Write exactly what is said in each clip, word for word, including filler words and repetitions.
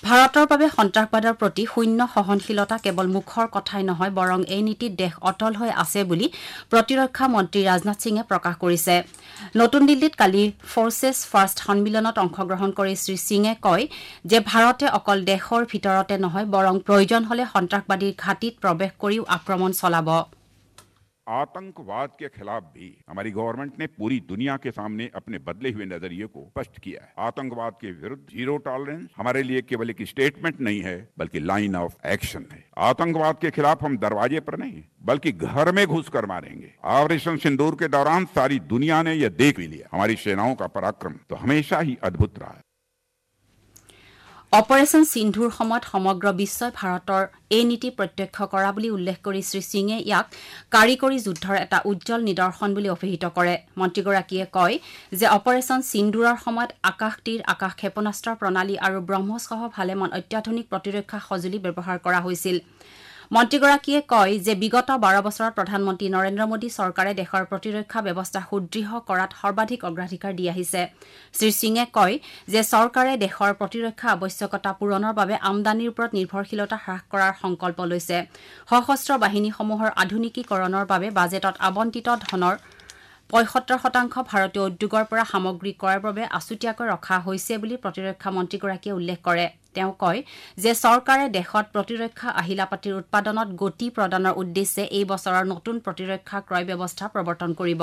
ভাৰতৰ বাবে সন্ত্ৰাসবাদৰ প্ৰতি শূন্য সহনশীলতা কেৱল মুখৰ কথাই নহয় বৰং এই নীতিত দেশ অটল হৈ আছে বুলি প্ৰতিৰক্ষা মন্ত্ৰী ৰাজনাথ সিঙে প্ৰকাশ কৰিছে। নতুন দিল্লীত কালি ফৰ্চেছ ফাৰ্ষ্ট সন্মিলনত অংশগ্ৰহণ কৰি শ্ৰীসিঙে কয় যে ভাৰতে অকল দেশৰ ভিতৰতে নহয় বৰং প্ৰয়োজন হলে সন্ত্ৰাসবাদীৰ ঘাটিত প্ৰৱেশ কৰিও আক্ৰমণ চলাব। आतंकवाद के खिलाफ भी हमारी गवर्नमेंट ने पूरी दुनिया के सामने अपने बदले हुए नजरिए को स्पष्ट किया है। आतंकवाद के विरुद्ध जीरो टॉलरेंस हमारे लिए केवल एक स्टेटमेंट नहीं है बल्कि लाइन ऑफ एक्शन है। आतंकवाद के खिलाफ हम दरवाजे पर नहीं बल्कि घर में घुसकर मारेंगे। ऑपरेशन सिंदूर के दौरान सारी दुनिया ने यह देख भी लिया। हमारी सेनाओं का पराक्रम तो हमेशा ही अद्भुत रहा है। অপাৰেশ্যন সিন্ধুৰ সময়ত সমগ্ৰ বিশ্বই ভাৰতৰ এই নীতি প্ৰত্যক্ষ কৰা বুলি উল্লেখ কৰি শ্ৰীসিঙে ইয়াক কাৰিকৰী যুদ্ধৰ এটা উজ্জ্বল নিদৰ্শন বুলি অভিহিত কৰে। মন্ত্ৰীগৰাকীয়ে কয় যে অপাৰেশ্যন সিন্ধুৰৰ সময়ত আকাশ তীৰ আকাশ ক্ষেপণাস্ত্ৰ প্ৰণালী আৰু ব্ৰহ্মছসহ ভালেমান অত্যাধুনিক প্ৰতিৰক্ষা সঁজুলি ব্যৱহাৰ কৰা হৈছিল। মন্ত্ৰীগৰাকীয়ে কয় যে বিগত বাৰ বছৰত প্ৰধানমন্ত্ৰী নৰেন্দ্ৰ মোদী চৰকাৰে দেশৰ প্ৰতিৰক্ষা ব্যৱস্থা সুদৃঢ় কৰাত সৰ্বাধিক অগ্ৰাধিকাৰ দি আহিছে। শ্ৰীসিঙে কয় যে চৰকাৰে দেশৰ প্ৰতিৰক্ষা আৱশ্যকতা পূৰণৰ বাবে আমদানিৰ ওপৰত নিৰ্ভৰশীলতা হ্ৰাস কৰাৰ সংকল্প লৈছে। সশস্ত্ৰ বাহিনীসমূহৰ আধুনিকীকৰণৰ বাবে বাজেটত আবণ্টিত ধনৰ পঁয়সত্তৰ শতাংশ ভাৰতীয় উদ্যোগৰ পৰা সামগ্ৰী ক্ৰয়ৰ বাবে আছুতীয়াকৈ ৰখা হৈছে বুলি প্ৰতিৰক্ষা মন্ত্ৰীগৰাকীয়ে উল্লেখ কৰে। তেওঁ কয় যে চৰকাৰে দেশত প্ৰতিৰক্ষা আহিলাপাতিৰ উৎপাদনত গতি প্ৰদানৰ উদ্দেশ্যে এই বছৰৰ নতুন প্ৰতিৰক্ষা ক্ৰয় ব্যৱস্থা প্ৰৱৰ্তন কৰিব।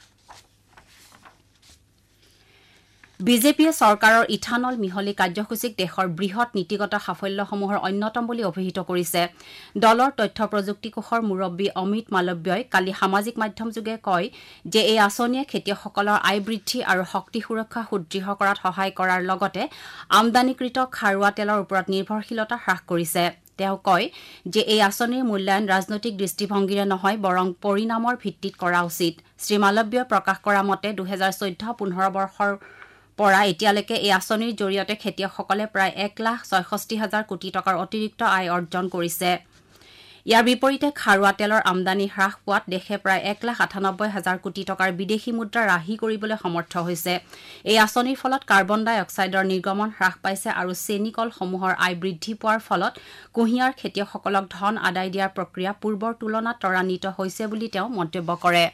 বিজেপিয়ে চৰকাৰৰ ইথানল মিহলি কাৰ্যসূচীক দেশৰ বৃহৎ নীতিগত সাফল্যসমূহৰ অন্যতম বুলি অভিহিত কৰিছে। দলৰ তথ্য প্ৰযুক্তি কোষৰ মুৰব্বী অমিত মালব্যই কালি সামাজিক মাধ্যমযোগে কয় যে এই আঁচনিয়ে খেতিয়কসকলৰ আয় বৃদ্ধি আৰু শক্তি সুৰক্ষা সুদৃঢ় কৰাত সহায় কৰাৰ লগতে আমদানিকৃত খাৰুৱা তেলৰ ওপৰত নিৰ্ভৰশীলতা হ্ৰাস কৰিছে। তেওঁ কয় যে এই আঁচনিৰ মূল্যায়ন ৰাজনৈতিক দৃষ্টিভংগীৰে নহয় বৰং পৰিণামৰ ভিত্তিত কৰা উচিত। শ্ৰীমালব্যই প্ৰকাশ কৰা মতে দুহেজাৰ চৈধ্য পোন্ধৰ বৰ্ষৰ পৰা এতিয়ালৈকে এই আঁচনিৰ জৰিয়তে খেতিয়কসকলে প্ৰায় এক লাখ ছয়ষষ্ঠি হাজাৰ কোটি টকাৰ অতিৰিক্ত আয় অৰ্জন কৰিছে। ইয়াৰ বিপৰীতে খাৰুৱা তেলৰ আমদানি হ্ৰাস পোৱাত দেশে প্ৰায় এক লাখ আঠানব্বৈ হাজাৰ কোটি টকাৰ বিদেশী মুদ্ৰা ৰাহি কৰিবলৈ সমৰ্থ হৈছে। এই আঁচনিৰ ফলত কাৰ্বন ডাই অক্সাইডৰ নিৰ্গমন হ্ৰাস পাইছে আৰু চেনিকলসমূহৰ আয় বৃদ্ধি পোৱাৰ ফলত কুঁহিয়াৰ খেতিয়কসকলক ধন আদায় দিয়াৰ প্ৰক্ৰিয়া পূৰ্বৰ তুলনাত ত্বৰান্বিত হৈছে বুলি তেওঁ মন্তব্য কৰে।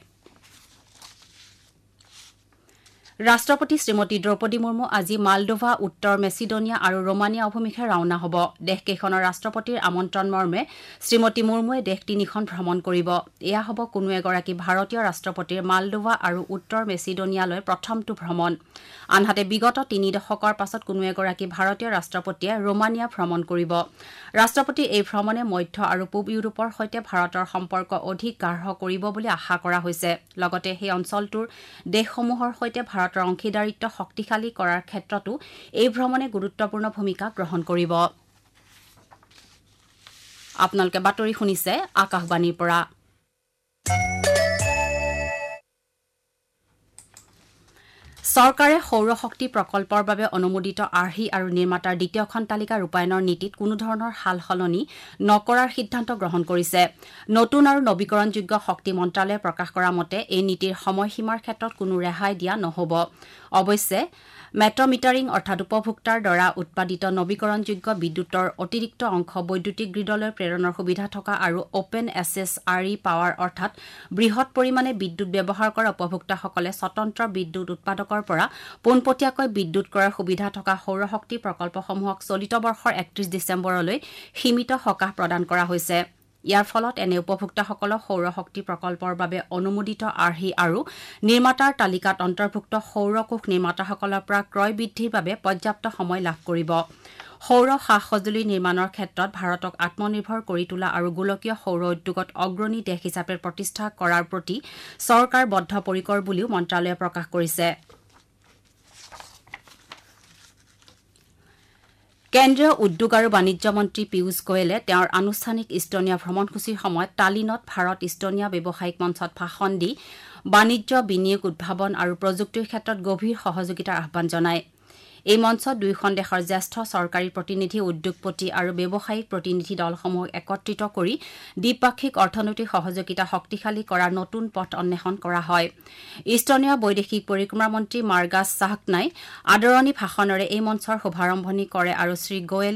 ৰাষ্ট্ৰপতি শ্ৰীমতী দ্ৰৌপদী মুৰ্মু আজি মালডোভা, উত্তৰ মেচিডোনিয়া আৰু ৰোমানিয়া অভিমুখে ৰাওনা হ'ব। দেশকেইখনৰ ৰাষ্ট্ৰপতিৰ আমন্ত্ৰণ মৰ্মে শ্ৰীমতী মুৰ্মুৱে দেশ তিনিখন ভ্ৰমণ কৰিব। এয়া হ'ব কোনো এগৰাকী ভাৰতীয় ৰাষ্ট্ৰপতিৰ মালডোভা আৰু উত্তৰ মেচিডোনিয়ালৈ প্ৰথমটো ভ্ৰমণ। আনহাতে বিগত তিনি দশকৰ পাছত কোনো এগৰাকী ভাৰতীয় ৰাষ্ট্ৰপতিয়ে ৰোমানিয়া ভ্ৰমণ কৰিব। ৰাষ্ট্ৰপতিৰ এই ভ্ৰমণে মধ্য আৰু পূব ইউৰোপৰ সৈতে ভাৰতৰ সম্পৰ্ক অধিক গাঢ় কৰিব বুলি আশা কৰা হৈছে। লগতে সেই অঞ্চলটোৰ দেশসমূহৰ সৈতে ভাৰতৰ অংশীদাৰিত্ব শক্তিশালী কৰাৰ ক্ষেত্ৰতো এই ভ্ৰমণে গুৰুত্বপূৰ্ণ ভূমিকা গ্ৰহণ কৰিব। আপোনালোকে বাতৰি শুনিছে আকাশবাণীৰ পৰা। চৰকাৰে সৌৰ শক্তি প্ৰকল্পৰ বাবে অনুমোদিত আৰ্হি আৰু নিৰ্মাতাৰ দ্বিতীয়খন তালিকা ৰূপায়ণৰ নীতিত কোনো ধৰণৰ সাল সলনি নকৰাৰ সিদ্ধান্ত গ্ৰহণ কৰিছে। নতুন আৰু নৱীকৰণযোগ্য শক্তি মন্ত্ৰালয়ে প্ৰকাশ কৰা মতে এই নীতিৰ সময়সীমাৰ ক্ষেত্ৰত কোনো ৰেহাই দিয়া নহ'ব। অৱশ্যে মেট্ৰ মিটাৰিং অৰ্থাৎ উপভোক্তাৰ দ্বাৰা উৎপাদিত নৱীকৰণযোগ্য বিদ্যুতৰ অতিৰিক্ত অংশ বৈদ্যুতিক গ্ৰীডলৈ প্ৰেৰণৰ সুবিধা থকা আৰু অপেন এছেছ আৰ ই পাৱাৰ অৰ্থাৎ বৃহৎ পৰিমাণে বিদ্যুৎ ব্যৱহাৰ কৰা উপভোক্তাসকলে স্বতন্ত্ৰ বিদ্যুৎ উৎপাদকৰ পৰা পোনপটীয়াকৈ বিদ্যুৎ ক্ৰয়ৰ সুবিধা থকা সৌৰশক্তি প্ৰকল্পসমূহক চলিত বৰ্ষৰ একত্ৰিশ ডিচেম্বৰলৈ সীমিত সকাহ প্ৰদান কৰা হৈছে। ইয়াৰ ফলত এনে উপভোক্তাসকলক সৌৰশক্তি প্ৰকল্পৰ বাবে অনুমোদিত আৰ্হি আৰু নিৰ্মাতাৰ তালিকাত অন্তৰ্ভুক্ত সৌৰকোষ নিৰ্মাতাসকলৰ পৰা ক্ৰয় বৃদ্ধিৰ বাবে পৰ্যাপ্ত সময় লাভ কৰিব। সৌৰ সা সঁজুলি নিৰ্মাণৰ ক্ষেত্ৰত ভাৰতক আত্মনিৰ্ভৰ কৰি তোলা আৰু গোলকীয় সৌৰ উদ্যোগত অগ্ৰণী দেশ হিচাপে প্ৰতিষ্ঠা কৰাৰ প্ৰতি চৰকাৰ বদ্ধপৰিকৰ বুলিও মন্ত্ৰালয়ে প্ৰকাশ কৰিছে। কেন্দ্ৰীয় উদ্যোগ আৰু বাণিজ্য মন্ত্ৰী পীয়ুষ গোৱেলে তেওঁৰ আনুষ্ঠানিক ইষ্টনিয়া ভ্ৰমণসূচীৰ সময়ত টালিনত ভাৰত ইষ্টনিয়া ব্যৱসায়িক মঞ্চত ভাষণ দি বাণিজ্য, বিনিয়োগ, উদ্ভাৱন আৰু প্ৰযুক্তিৰ ক্ষেত্ৰত গভীৰ সহযোগিতাৰ আহ্বান জনায়। এই মঞ্চত দুয়োখন দেশৰ জ্যেষ্ঠ চৰকাৰী প্ৰতিনিধি, উদ্যোগপতি আৰু ব্যৱসায়িক প্ৰতিনিধি দলসমূহক একত্ৰিত কৰি দ্বিপাক্ষিক অৰ্থনৈতিক সহযোগিতা শক্তিশালী কৰাৰ নতুন পথ অন্বেষণ কৰা হয়। ইষ্টনিয়া বৈদেশিক পৰিক্ৰমা মন্ত্ৰী মাৰ্গাছ চাহাকনাই আদৰণি ভাষণেৰে এই মঞ্চৰ শুভাৰম্ভণি কৰে আৰু শ্ৰী গোৱেলে